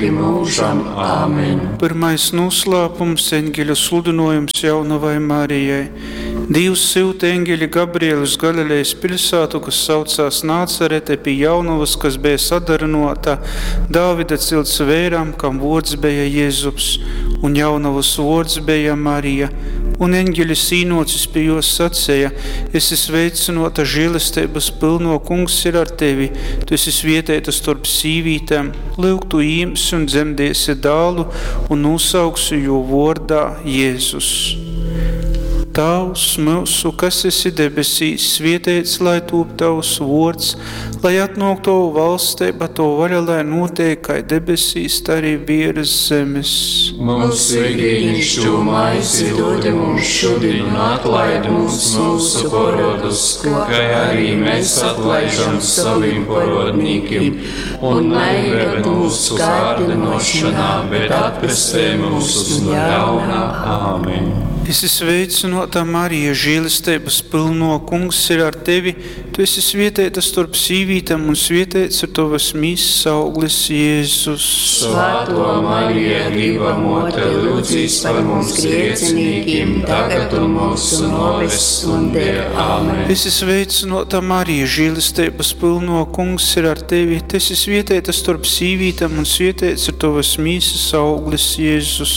mūžam. Āmen. Pirmais noslēpums - eņģeļa sludinojums jaunavai Marijai. Dievs sūta eņģeļa Gabrielu uz Galilejas pilsētu, kas saucās Nācarete, pie jaunavas, kas bija sadarinota Dāvida cilts vēram, kam vārds bija Jēzus, un jaunavas vārds bija Marija. Un eņģeļa sīnocis pie jos sacēja: esi sveicinota žēlastības pilno, Kungs ir ar tevi, tu esi svietēta starp sīvītēm, lūk, tu īms un dzemdēsi dālu un nosaugsi jo vārdā Jēzus. Tavs mūsu, kas esi debesīs, svietēts, lai tūp tavs vārds, lai atnāk tavu valstība, tavu vaļa, lai notiek kā debesīs, tā arī virs zemes. Mūsu ikdienišķo maizi dod mums šodien un atlaid mums mūsu parodus, kā arī mēs atlaižam saviem parodnīkiem, un neieved mūsu kārdinošanā, bet atpestē mūs no ļaunā. Āmen. Esi sveicinota Marija, žēlastības pilno, Kungs ir ar tevi, tu esi svietēta starp sīvītēm un svietēts ir tavas mīsas auglis Jēzus. Svētā Marija, Dieva mote, lūdzīs par mums griecinīkiem, tagad un mūsu nāves stundē. Āmen. Esi sveicinota Marija, žēlastības pilno, Kungs ir ar tevi, tu esi svietēta starp sīvītēm un svietēts ir tavas mīsas auglis Jēzus.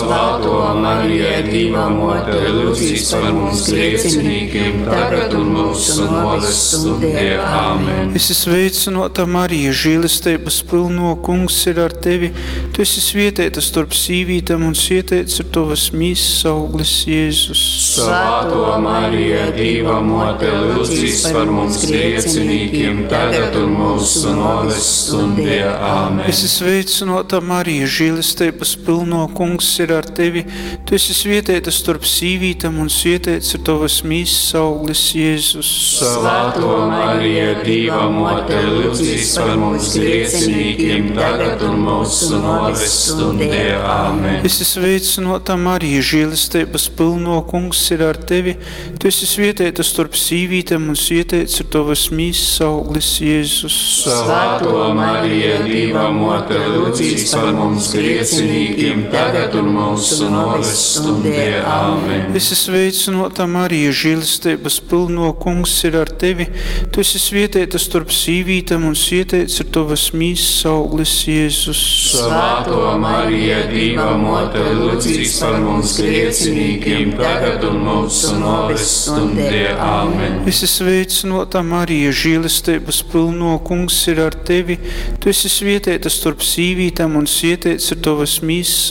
Svētā Marija, Dieva mote, lūdzīs par mums griecinīkiem, tagad un mūsu nāves stundē. Āmen. Esi sveicinota Marija, žēlastības pilno, Kungs ir ar tevi, tu esi svietēta starp sīvītēm un svietēts ir tavas mīsas auglis Jēzus. Svētā Marija, Dieva mote, lūdzīs par mums griecinīkiem, tagad un mūsu nāves stundē. Āmen. Esi sveicinota Marija, žēlastības pilno, Kungs ir ar tevi, tu esi svietēta starp sīvītēm un svietēts ir tavas mīsas auglis Jēzus. Svētā Marija, Dieva mote, lūdzīs par mums griecinīkiem, tagad un mūsu nāves stundē. Āmen. Esi sveicinota Marija, žēlastības pilno, Kungs ir ar tevi, tu esi svietēta starp sīvītēm un svietēts ir tavas mīsas auglis Jēzus. Svētā Marija, Dieva mote, lūdzīs par mums griecinīkiem, tagad un mūsu nāves stundē. Āmen. Esi sveicinota Marija, žēlastības pilno, Kungs ir ar tevi, tu esi svietēta starp sīvītēm un svietēts ir tavas mīsas auglis Jēzus. Svētā Marija, Dieva mote, lūdzīs par mums griecinīkiem, tagad un mūsu nāves stundē. Āmen. Esi sveicinota Marija, žēlastības pilno, Kungs ir ar tevi, tu esi svietēta starp sīvītēm un svietēts ir tavas mīsas